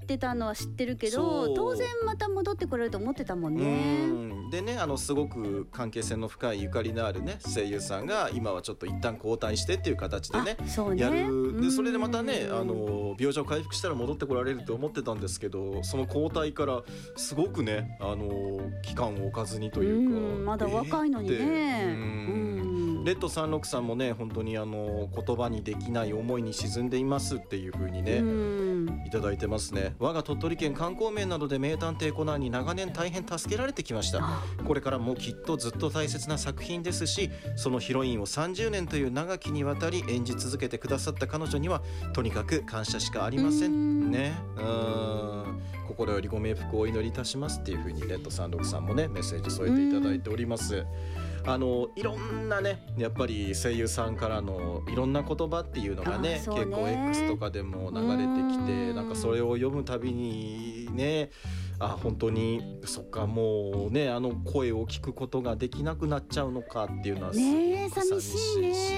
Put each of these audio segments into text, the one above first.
てたのは知ってるけそうど、当然また戻ってこられると思ってたもんね。 でね、すごく関係性の深いゆかりのあるね声優さんが今はちょっと一旦交代してっていう形でね、 そうね、 やる。でそれでまたね病状回復したら戻ってこられると思ってたんですけど、その交代からすごくね期間を置かずにというか、 まだ若いのにね。 レッド363もね本当に言葉にできない思いに沈んでいますっていう風にねいただいてますね。我が鳥取県観光面などで名探偵コナンに長年大変助けられてきました。これからもきっとずっと大切な作品ですし、そのヒロインを30年という長きにわたり演じ続けてくださった彼女にはとにかく感謝しかありませんね。心よりご冥福をお祈りいたしますっていう風にレッド363もねメッセージ添えていただいております。いろんなねやっぱり声優さんからのいろんな言葉っていうのがね結構 X とかでも流れてきて、なんかそれを読むたびにね本当にそっかもうね声を聞くことができなくなっちゃうのかっていうのはすごく寂しいし、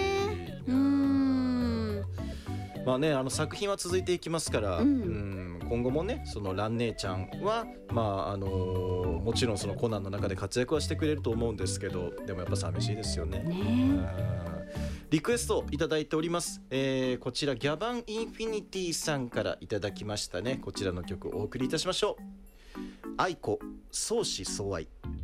まあね作品は続いていきますから、今後もねその蘭姉ちゃんはもちろんそのコナンの中で活躍はしてくれると思うんですけど、でもやっぱ寂しいですよね。リクエストいただいております。こちらギャバンインフィニティさんからいただきましたね。こちらの曲お送りいたしましょう。愛子相思相愛。